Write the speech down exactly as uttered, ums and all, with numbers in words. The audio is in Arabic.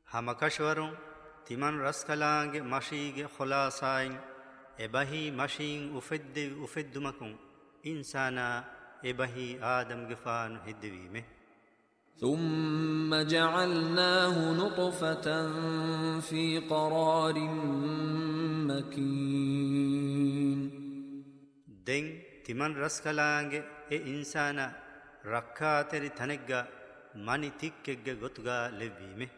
ಹಮಕಶ್ವರುಂ ತಿಮನ್ ರಸ್ಕಲಾಂಗೆ ಮಶೀಗೆ ಖುಲಾಸಾಯಿನ್ ಎಬಹಿ ಮಶೀನ್ ಉಫೆದ್ದೆ ಉಫೆದ್ದುಮಕುಂ ಇನ್ಸಾನ ಎಬಹಿ ಆದಮ್ಗೆ ಫಾನು ಹಿದ್ದುವೀಮೆ. ثم جعلناه نطفة في قرار مكين. دين تمن رسكلانگه اي انسانا ركاتري تنگا ماني تيكگه گوتگا لبيمه.